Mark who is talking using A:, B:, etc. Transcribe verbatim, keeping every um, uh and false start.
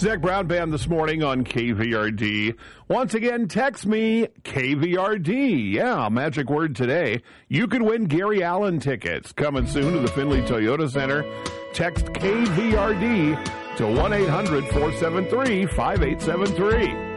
A: Zach Brown Band this morning on K V R D. Once again, text me K V R D. Yeah, magic word today. You could win Gary Allen tickets. Coming soon to the Findlay Toyota Center. Text K V R D to one eight hundred four seven three five eight seven three.